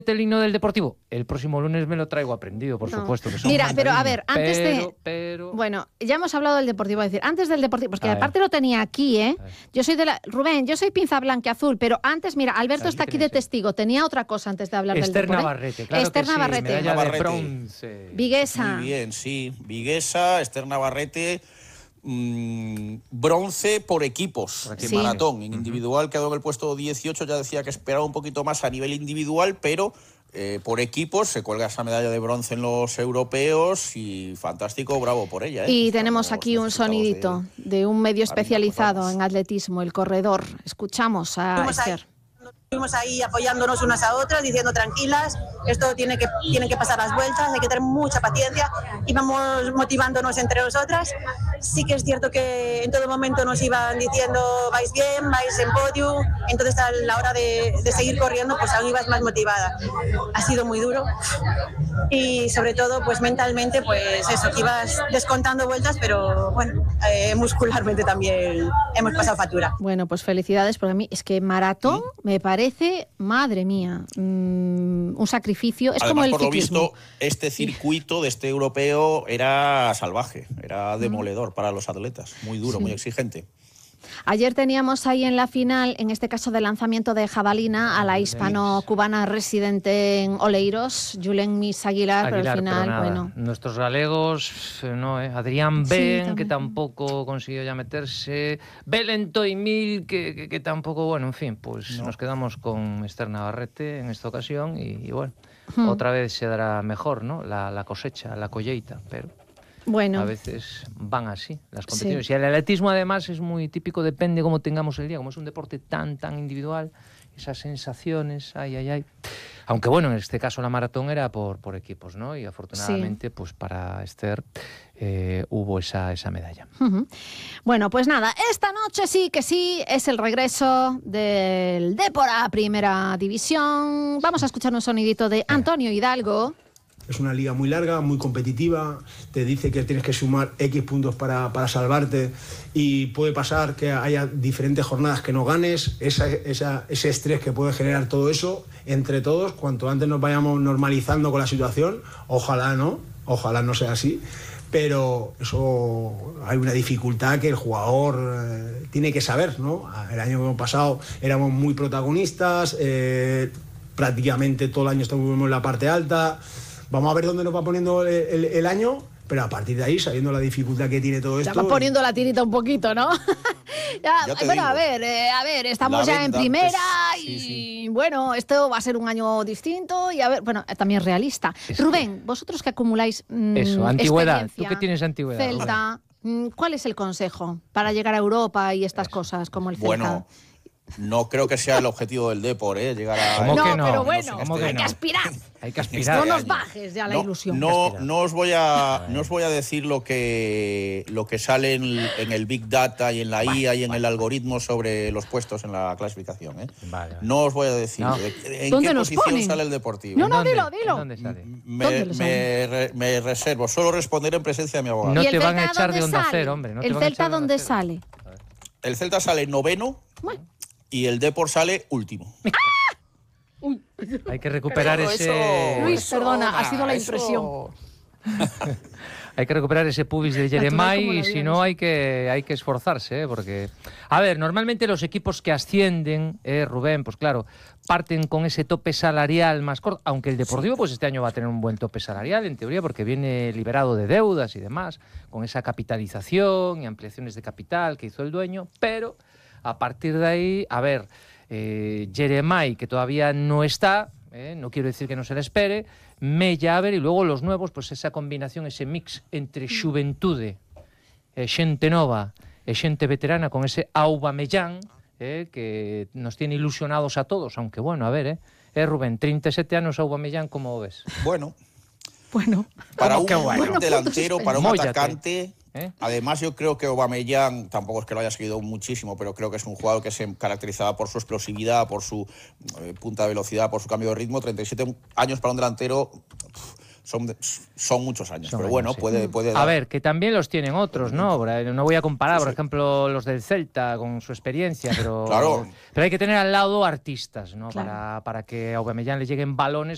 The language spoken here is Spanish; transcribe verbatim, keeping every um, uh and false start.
el himno del Deportivo? El próximo lunes me lo traigo aprendido, por no. supuesto. Que son Mira, pero a ver, antes pero, de... Pero... Bueno, ya hemos hablado del Deportivo, es decir, antes del Deportivo, porque A aparte ver. lo tenía aquí, ¿eh? Yo soy de la... Rubén, yo soy pinza blanquiazul, pero antes, mira, Alberto está aquí de testigo, tenía otra cosa antes de hablar del Esther Deportivo. Navarrete, claro Esther que sí, Navarrete. medalla de Navarrete. bronce. Viguesa. Muy bien, sí. Viguesa, Esther Navarrete, mmm, bronce por equipos, Por en Sí. maratón. En individual quedó en el puesto dieciocho, ya decía que esperaba un poquito más a nivel individual, pero eh, por equipos se cuelga esa medalla de bronce en los europeos y fantástico, bravo por ella. ¿eh? Y Estamos tenemos aquí un necesitados sonidito de- de un medio Marina, pues especializado vamos. en atletismo, El Corredor. Escuchamos a Fuimos ahí, Esther. Estuvimos ahí apoyándonos unas a otras, diciendo tranquilas, esto tiene que, tienen que pasar las vueltas, hay que tener mucha paciencia. Íbamos motivándonos entre nosotras. Sí que es cierto que en todo momento nos iban diciendo vais bien, vais en podio, entonces a la hora de, de seguir corriendo pues aún ibas más motivada. Ha sido muy duro y sobre todo pues mentalmente pues eso, que ibas descontando vueltas, pero bueno, eh, muscularmente también hemos pasado factura. Bueno, pues felicidades, porque a mí es que maratón me parece, madre mía, mmm, un sacrificio. Es Además, como el por lo ciclismo. visto, este circuito de este europeo era salvaje, era demoledor para los atletas, muy duro, Sí. muy exigente. Ayer teníamos ahí en la final, en este caso de lanzamiento de jabalina, a la hispano-cubana residente en Oleiros, Julen Mis Aguilar, pero Aguilar, al final, nada. bueno... Nuestros galegos, eh, no, eh. Adrián Sí, Ben, también. que tampoco consiguió ya meterse. Belén Toimil, que, que, que tampoco, bueno, en fin, pues No. nos quedamos con Esther Navarrete en esta ocasión y, y bueno, Hmm. otra vez se dará mejor, ¿no? La, la cosecha, la colleita, pero... Bueno, A veces van así las competiciones. Y el atletismo además es muy típico, depende cómo tengamos el día, como es un deporte tan, tan individual, esas sensaciones, ay, ay, ay. Aunque bueno, en este caso la maratón era por, por equipos, ¿no? Y afortunadamente, pues para Esther eh, hubo esa, esa medalla. ujú. Bueno, pues nada, esta noche sí que sí es el regreso del Depor a Primera División. Vamos a escuchar un sonidito de Antonio Hidalgo. Es una liga muy larga, muy competitiva, te dice que tienes que sumar X puntos para, para salvarte y puede pasar que haya diferentes jornadas que no ganes, esa, esa, ese estrés que puede generar todo eso entre todos, cuanto antes nos vayamos normalizando con la situación, ojalá no, ojalá no sea así, pero eso hay una dificultad que el jugador eh, tiene que saber, ¿no? El año pasado éramos muy protagonistas, eh, prácticamente todo el año estuvimos en la parte alta. Vamos a ver dónde nos va poniendo el, el, el año, pero a partir de ahí, sabiendo la dificultad que tiene todo esto... Ya va poniendo la tirita un poquito, ¿no? ya, Ya te bueno, digo. a ver, eh, a ver, estamos La ya en venda, primera pues, y sí, bueno, esto va a ser un año distinto y a ver, bueno, eh, también realista. Es que- Rubén, vosotros que acumuláis mm, Eso, antigüedad. ¿Tú experiencia, qué tienes antigüedad, Celta, mm, ¿cuál es el consejo para llegar a Europa y estas cosas como el Celta? Bueno, no creo que sea el objetivo del Depor, ¿eh? Llegar a... ¿Cómo no, que no? pero ¿Cómo bueno, que hay no? que aspirar. Hay que aspirar. No nos año. bajes ya la no, ilusión. No, no os voy a, no os voy a decir lo que, lo que sale en, en el Big Data y en la I A y en el algoritmo sobre los puestos en la clasificación. ¿eh? Vale, vale. No os voy a decir No. de- en ¿Dónde qué nos posición ponen? sale el Deportivo. No, no, ¿Dónde? dilo, dilo. ¿Dónde sale? Me, ¿Dónde lo me, re- me reservo, solo responder en presencia de mi abogado. No ¿Y el te van a Celta echar de dónde Onda sale? Cero, hombre, no te ¿El van a Celta echar de Onda dónde Cero. sale? El Celta sale noveno Bueno. y el Depor sale último. Hay que recuperar Pero ese... eso- Luis, eso, perdona, ha sido la eso- impresión. Hay que recuperar ese pubis de Natural como Jeremai la y vida si no hay que, hay que esforzarse, ¿eh? Porque... A ver, normalmente los equipos que ascienden, eh, Rubén, pues claro, parten con ese tope salarial más corto, aunque el Deportivo pues este año va a tener un buen tope salarial, en teoría, porque viene liberado de deudas y demás, con esa capitalización y ampliaciones de capital que hizo el dueño, pero a partir de ahí, a ver, eh, Jeremai, que todavía no está... Eh, no quiero decir que no se le espere, Mella, a ver, y luego los nuevos, pues esa combinación, ese mix entre xuventude, eh, xente nova e xente veterana con ese Aubameyang, eh, que nos tiene ilusionados a todos, aunque bueno, a ver, eh, eh Rubén, treinta y siete años Aubameyang, ¿cómo ves? Bueno, Bueno, para ¿Cómo un que bueno? Bueno, delantero, puntos para un Móllate. atacante... ¿Eh? Además, yo creo que Aubameyang, tampoco es que lo haya seguido muchísimo, pero creo que es un jugador que se caracterizaba por su explosividad, por su eh, punta de velocidad, por su cambio de ritmo. treinta y siete años para un delantero son, de- son muchos años, Son pero años, bueno, sí. puede, puede A dar. ver, que también los tienen otros, ¿no? No voy a comparar, Sí, por sí. ejemplo, los del Celta con su experiencia, pero, Claro. pero hay que tener al lado artistas, ¿no? Claro. Para, para que a Aubameyang le lleguen balones